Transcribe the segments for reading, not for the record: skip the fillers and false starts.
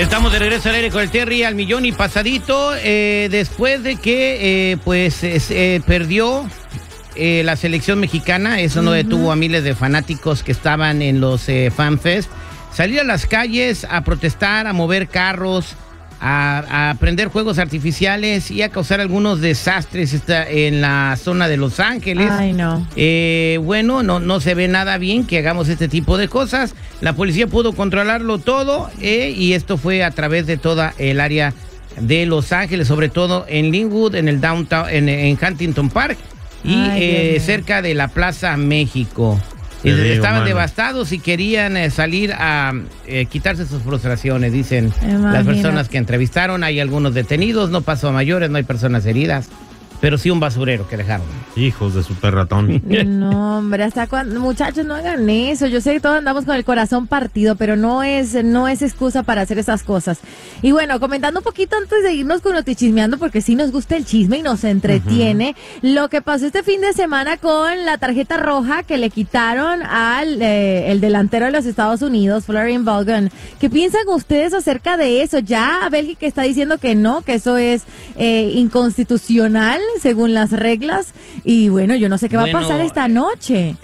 Estamos de regreso al aire con el Terry al millón y pasadito, después de que perdió la selección mexicana. Eso no detuvo a miles de fanáticos que estaban en los FanFest. Salir a las calles a protestar, a mover carros, a prender fuegos artificiales y a causar algunos desastres en la zona de Los Ángeles. Ay, no. Bueno, no se ve nada bien que hagamos este tipo de cosas. La policía pudo controlarlo todo y esto fue a través de toda el área de Los Ángeles, sobre todo en Linwood, en el downtown, en Huntington Park y cerca de la Plaza México. Estaban devastados y querían salir a quitarse sus frustraciones, dicen las personas que entrevistaron. Hay algunos detenidos, no pasó a mayores, no hay personas heridas, pero sí un basurero que dejaron. Hijos de super ratón. No, hombre, hasta cuando, muchachos, no hagan eso. Yo sé que todos andamos con el corazón partido, pero no es excusa para hacer esas cosas. Y bueno, comentando un poquito antes de irnos con Notichismeando, porque sí nos gusta el chisme y nos entretiene, lo que pasó este fin de semana con la tarjeta roja que le quitaron al el delantero de los Estados Unidos, Florian Balogun. ¿Qué piensan ustedes acerca de eso? Ya Bélgica está diciendo que no, que eso es inconstitucional según las reglas, y bueno, yo no sé qué va a pasar esta noche.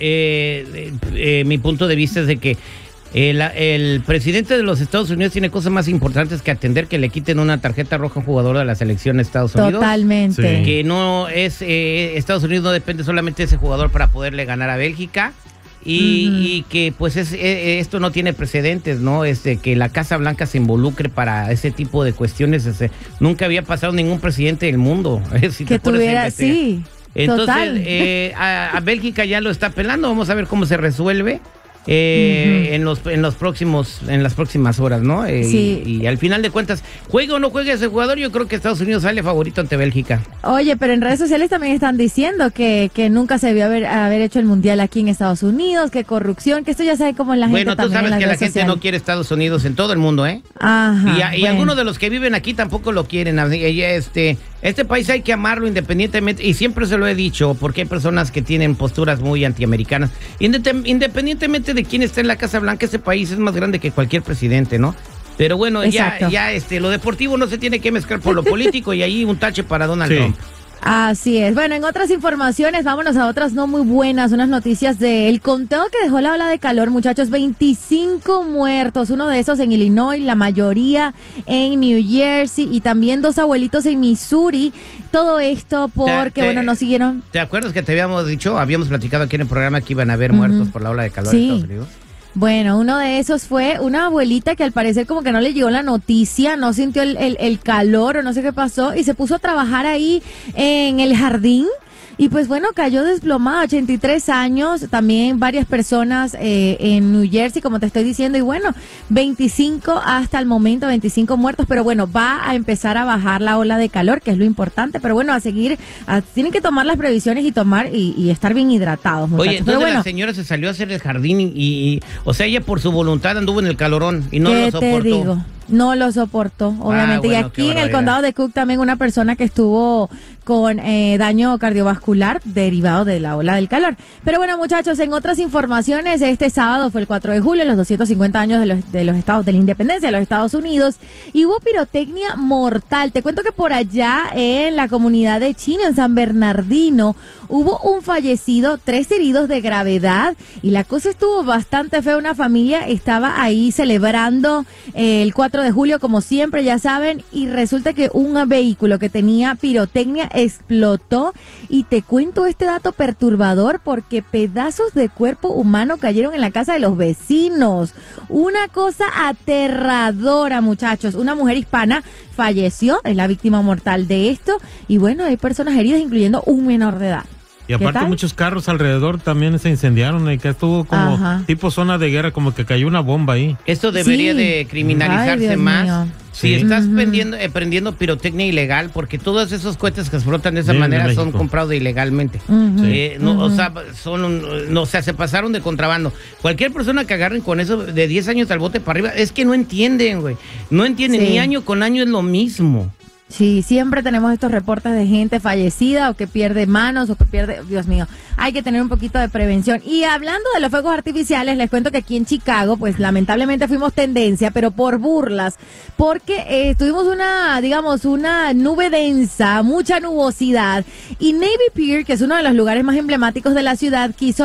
Mi punto de vista es de que el presidente de los Estados Unidos tiene cosas más importantes que atender que le quiten una tarjeta roja a un jugador de la selección de Estados Unidos. Totalmente. Sí. Que no es, Estados Unidos no depende solamente de ese jugador para poderle ganar a Bélgica. Y que pues esto no tiene precedentes, ¿no? Que la Casa Blanca se involucre para ese tipo de cuestiones. Nunca había pasado ningún presidente del mundo. Si que tuviera, sí. Entonces, a Bélgica ya lo está pelando. Vamos a ver cómo se resuelve en las próximas horas, ¿no? Sí. Y al final de cuentas, juegue o no juegue ese jugador, yo creo que Estados Unidos sale favorito ante Bélgica. Oye, pero en redes sociales también están diciendo que nunca se debió haber hecho el mundial aquí en Estados Unidos, que corrupción, que esto ya sabe cómo la gente bueno, tú sabes que la gente no quiere Estados Unidos en todo el mundo, ¿eh? Ajá. Y algunos de los que viven aquí tampoco lo quieren. Este país hay que amarlo independientemente, y siempre se lo he dicho, porque hay personas que tienen posturas muy antiamericanas. Independientemente de quién está en la Casa Blanca, este país es más grande que cualquier presidente, ¿no? Pero bueno, ya lo deportivo no se tiene que mezclar por lo político, y ahí un tache para Donald Trump. Así es. Bueno, en otras informaciones, vámonos a otras no muy buenas, unas noticias del conteo que dejó la ola de calor, muchachos. 25 muertos, uno de esos en Illinois, la mayoría en New Jersey, y también 2 abuelitos en Missouri. Todo esto porque, no siguieron. ¿Te acuerdas que habíamos platicado aquí en el programa que iban a haber muertos por la ola de calor en Estados Unidos? Bueno, uno de esos fue una abuelita que al parecer como que no le llegó la noticia, no sintió el calor o no sé qué pasó, y se puso a trabajar ahí en el jardín. Y pues bueno, cayó desplomada, 83 años, también varias personas en New Jersey, como te estoy diciendo, y bueno, 25 hasta el momento, 25 muertos, pero bueno, va a empezar a bajar la ola de calor, que es lo importante, pero bueno, tienen que tomar las previsiones y estar bien hidratados, muchachos. Oye, entonces la señora se salió a hacer el jardín o sea, ella por su voluntad anduvo en el calorón y no lo soportó. ¿Qué te digo? No lo soportó, obviamente. Bueno, y aquí en el condado de Cook también una persona que estuvo con daño cardiovascular derivado de la ola del calor. Pero bueno, muchachos, en otras informaciones, este sábado fue el 4 de julio, los 250 años de los estados de la independencia de los Estados Unidos, y hubo pirotecnia mortal. Te cuento que por allá en la comunidad de Chino, en San Bernardino, hubo un fallecido, 3 heridos de gravedad, y la cosa estuvo bastante fea. Una familia estaba ahí celebrando el 4 de julio, como siempre, ya saben, y resulta que un vehículo que tenía pirotecnia explotó, y te cuento este dato perturbador porque pedazos de cuerpo humano cayeron en la casa de los vecinos. Una cosa aterradora, muchachos. Una mujer hispana falleció, es la víctima mortal de esto, y bueno, hay personas heridas, incluyendo un menor de edad. Y aparte muchos carros alrededor también se incendiaron, y que estuvo como tipo zona de guerra, como que cayó una bomba ahí. Esto debería de criminalizarse más. Mío. Si estás prendiendo pirotecnia ilegal, porque todos esos cohetes que explotan de esa manera son comprados ilegalmente. O sea, se pasaron de contrabando. Cualquier persona que agarren con eso de 10 años al bote para arriba, es que no entienden, güey. No entienden, ni año con año es lo mismo. Sí, siempre tenemos estos reportes de gente fallecida o que pierde manos o que pierde, Dios mío, hay que tener un poquito de prevención. Y hablando de los fuegos artificiales, les cuento que aquí en Chicago, pues lamentablemente fuimos tendencia, pero por burlas, porque tuvimos una nube densa, mucha nubosidad, y Navy Pier, que es uno de los lugares más emblemáticos de la ciudad, quiso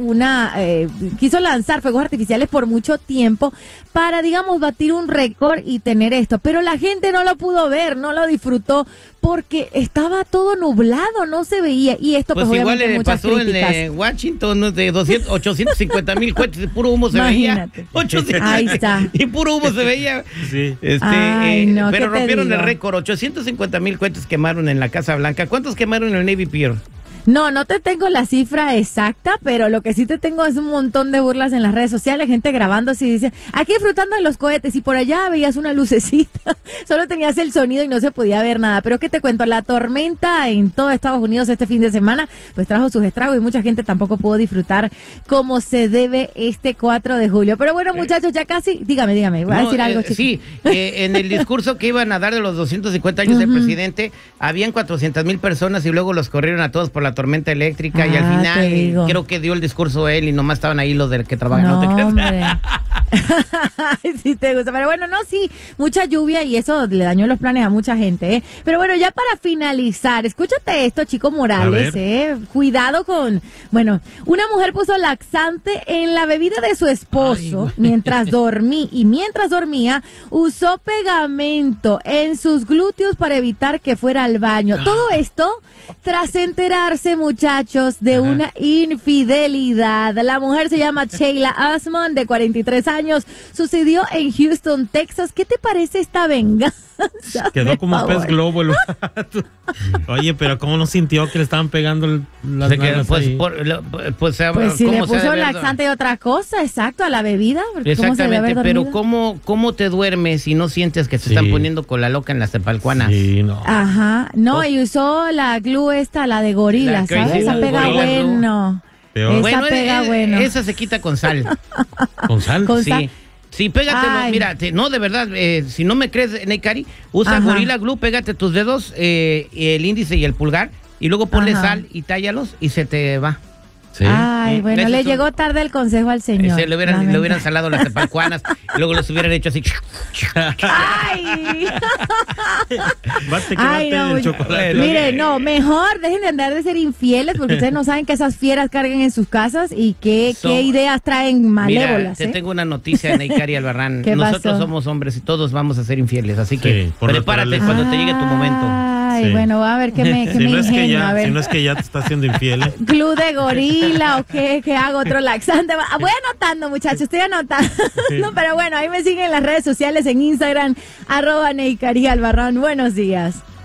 lanzar fuegos artificiales por mucho tiempo para, batir un récord y tener esto, pero la gente no lo pudo ver, no lo disfrutó porque estaba todo nublado, no se veía, y esto pues igual le pasó críticas. En Washington, ¿no? De 850,000 cohetes, de puro humo se veía. Ahí está. Y puro humo se veía. Sí. No, pero rompieron el récord, 850,000 cohetes quemaron en la Casa Blanca. ¿Cuántos quemaron en el Navy Pier? No te tengo la cifra exacta, pero lo que sí te tengo es un montón de burlas en las redes sociales, gente grabando así, dice, aquí disfrutando de los cohetes, y por allá veías una lucecita, solo tenías el sonido y no se podía ver nada. Pero ¿qué te cuento? La tormenta en todo Estados Unidos este fin de semana, pues trajo sus estragos y mucha gente tampoco pudo disfrutar como se debe este 4 de julio. Pero bueno, muchachos, ya casi, dígame, voy a decir algo, chicos. Sí, en el discurso que iban a dar de los 250 años del presidente, habían 400,000 personas y luego los corrieron a todos por la tormenta eléctrica, y al final creo que dio el discurso él y nomás estaban ahí los del que trabajan. No te creas. Sí te gusta, pero bueno, sí, mucha lluvia y eso le dañó los planes a mucha gente, ¿eh? Pero bueno, ya para finalizar, escúchate esto, Chico Morales, cuidado con, una mujer puso laxante en la bebida de su esposo mientras dormía, usó pegamento en sus glúteos para evitar que fuera al baño. Todo esto tras enterarse, muchachos, de una infidelidad. La mujer se llama Sheila Asman, de 43 años. Sucedió en Houston, Texas. ¿Qué te parece esta venganza? Quedó como pez globo el vato. Oye, pero ¿cómo no sintió que le estaban pegando las nalgas ahí? Pues si le puso laxante y otra cosa, exacto, a la bebida. Exactamente, pero ¿cómo te duermes si no sientes que te están poniendo con la loca en las tepalcuanas? Sí, no. Aja, y usó la glue la de gorila, ¿sabes? Esa pega bueno. Esa se quita con sal. ¿Con sal? Sí. Sí, pégatelo, mira, no, de verdad, si no me crees, Neikari, usa Gorilla Glue, pégate tus dedos, el índice y el pulgar, y luego ponle sal y tállalos y se te va. Sí. Ay, bueno, le llegó tarde el consejo al señor. Le hubieran salado las tepalcuanas, y luego les hubieran hecho así. ¡Ay! El chocolate. Mire, mejor dejen de andar de ser infieles, porque ustedes no saben que esas fieras carguen en sus casas y qué ideas traen malévolas. Mira, te tengo una noticia, Neikari Albarrán. Nosotros somos hombres y todos vamos a ser infieles, así que prepárate cuando te llegue tu momento. Ay, bueno, a ver qué me ingenio. Si no es que ya te está haciendo infiel. Glue de gorila o qué hago, otro laxante. Voy anotando, muchachos, estoy anotando. Pero bueno, ahí me siguen en las redes sociales, en Instagram, @Neikari Albarrán. Buenos días.